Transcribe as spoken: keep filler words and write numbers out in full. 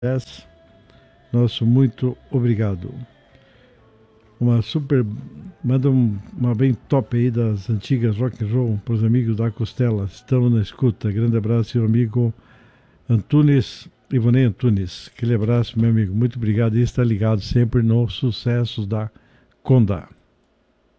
dez. Nosso muito obrigado. Uma super. Manda um, uma bem top aí das antigas rock and roll para os amigos da Costela. Estamos na escuta. Grande abraço, seu amigo Antunes, Ivonei Antunes. Aquele abraço, meu amigo. Muito obrigado. E está ligado sempre nos sucessos da Conda.